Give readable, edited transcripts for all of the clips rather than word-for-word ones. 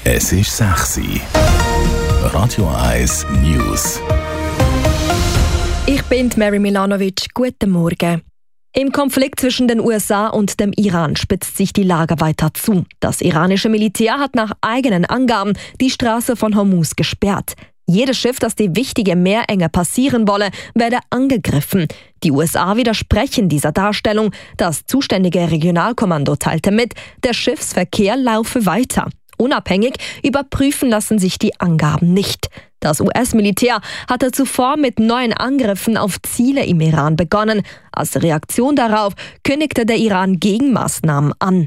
Es ist 6 Uhr. Radio 1 News. Ich bin Mary Milanovic. Guten Morgen. Im Konflikt zwischen den USA und dem Iran spitzt sich die Lage weiter zu. Das iranische Militär hat nach eigenen Angaben die Straße von Hormuz gesperrt. Jedes Schiff, das die wichtige Meerenge passieren wolle, werde angegriffen. Die USA widersprechen dieser Darstellung. Das zuständige Regionalkommando teilte mit, der Schiffsverkehr laufe weiter. Unabhängig überprüfen lassen sich die Angaben nicht. Das US-Militär hatte zuvor mit neuen Angriffen auf Ziele im Iran begonnen. Als Reaktion darauf kündigte der Iran Gegenmaßnahmen an.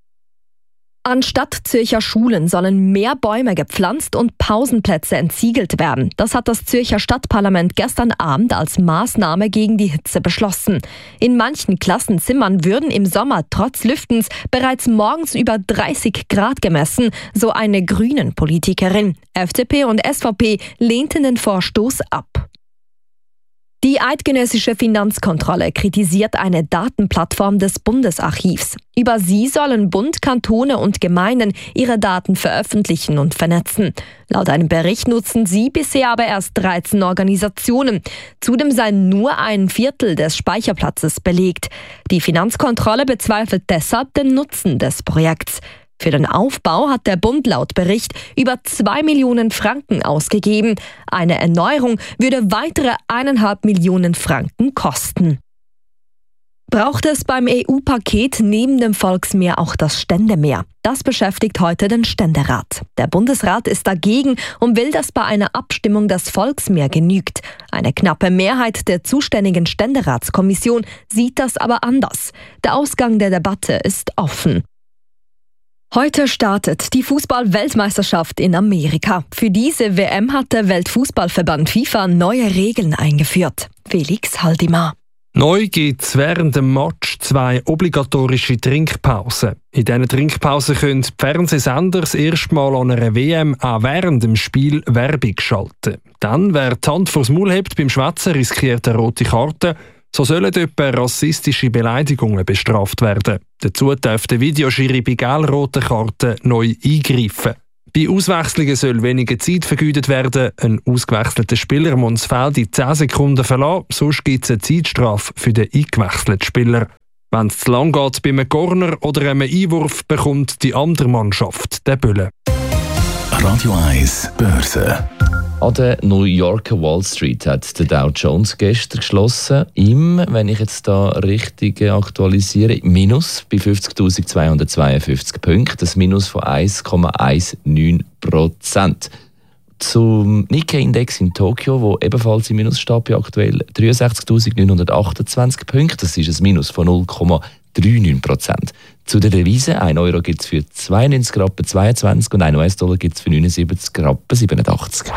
An Stadtzürcher Schulen sollen mehr Bäume gepflanzt und Pausenplätze entsiegelt werden. Das hat das Zürcher Stadtparlament gestern Abend als Maßnahme gegen die Hitze beschlossen. In manchen Klassenzimmern würden im Sommer trotz Lüftens bereits morgens über 30 Grad gemessen, so eine Grünen-Politikerin. FDP und SVP lehnten den Vorstoß ab. Die eidgenössische Finanzkontrolle kritisiert eine Datenplattform des Bundesarchivs. Über sie sollen Bund, Kantone und Gemeinden ihre Daten veröffentlichen und vernetzen. Laut einem Bericht nutzen sie bisher aber erst 13 Organisationen. Zudem sei nur ein Viertel des Speicherplatzes belegt. Die Finanzkontrolle bezweifelt deshalb den Nutzen des Projekts. Für den Aufbau hat der Bund laut Bericht über 2 Millionen Franken ausgegeben. Eine Erneuerung würde weitere 1,5 Millionen Franken kosten. Braucht es beim EU-Paket neben dem Volksmeer auch das Ständemeer? Das beschäftigt heute den Ständerat. Der Bundesrat ist dagegen und will, dass bei einer Abstimmung das Volksmeer genügt. Eine knappe Mehrheit der zuständigen Ständeratskommission sieht das aber anders. Der Ausgang der Debatte ist offen. Heute startet die Fußball-Weltmeisterschaft in Amerika. Für diese WM hat der Weltfußballverband FIFA neue Regeln eingeführt. Felix Haldimar. Neu gibt es während dem Match 2 obligatorische Trinkpausen. In diesen Trinkpausen können die Fernsehsender das erste Mal an einer WM auch während dem Spiel Werbung schalten. Dann, wer die Hand vors Maul hebt beim Schwätzen, riskiert eine rote Karte. So sollen etwa rassistische Beleidigungen bestraft werden. Dazu darf der Videoschiri bei gelb-roten Karten neu eingreifen. Bei Auswechslungen soll weniger Zeit vergeudet werden. Ein ausgewechselter Spieler muss das Feld in 10 Sekunden verlassen, sonst gibt es eine Zeitstrafe für den eingewechselten Spieler. Wenn es zu lang geht bei einem Corner oder einem Einwurf, bekommt die andere Mannschaft den Böllen. Radio 1 Börse. An der New Yorker Wall Street hat der Dow Jones gestern geschlossen. Wenn ich jetzt da richtig aktualisiere, Minus bei 50.252 Punkten. Das Minus von 1,19%. Zum Nikkei-Index in Tokio, wo ebenfalls im Minus steht, bei aktuell 63.928 Punkten. Das ist ein Minus von 0,39%. Zu der Devise, 1 Euro gibt es für 92 Rappen 22 und 1 US-Dollar gibt es für 79 Rappen 87.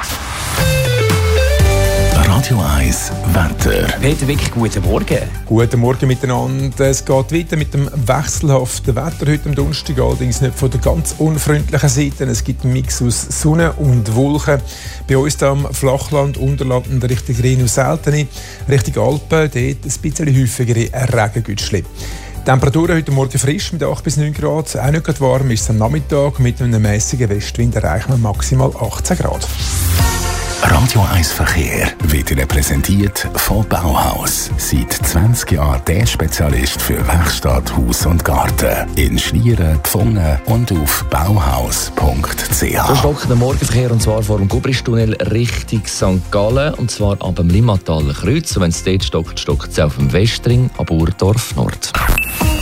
Radio 1 Wetter. Peter Wick, guten Morgen. Guten Morgen miteinander. Es geht weiter mit dem wechselhaften Wetter heute am Donnerstag, allerdings nicht von der ganz unfreundlichen Seite. Es gibt einen Mix aus Sonne und Wolken. Bei uns hier am Flachland, Unterland und Richtung Rhein und Seltene, Richtung Alpen, dort ein bisschen häufigere Regengütschli. Die Temperaturen heute Morgen frisch mit 8 bis 9 Grad. Auch nicht gerade warm ist es am Nachmittag. Mit einem mäßigen Westwind erreichen wir maximal 18 Grad. Radio 1 Verkehr wird Ihnen präsentiert von Bauhaus. Seit 20 Jahren der Spezialist für Werkstatt, Haus und Garten. In Schlieren, Pfungen und auf bauhaus.ch. So stockt der Morgenverkehr, und zwar vor dem Gubristunnel Richtung St. Gallen, und zwar ab dem Limmataler Kreuz. Und wenn es dort stockt, stockt es auf dem Westring, ab Urdorf Nord.